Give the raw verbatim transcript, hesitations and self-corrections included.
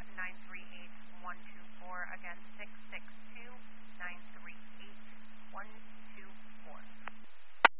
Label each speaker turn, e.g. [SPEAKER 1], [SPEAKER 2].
[SPEAKER 1] nine three eight one two four, again six six